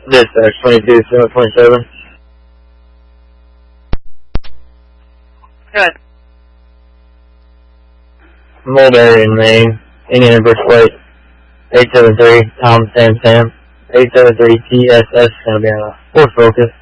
Dispatch 22-727. Good. Mulberry in Maine. Indian Empress Plate. 873 Tom Sam Sam. 873 TSS. Gonna be on a Ford Focus.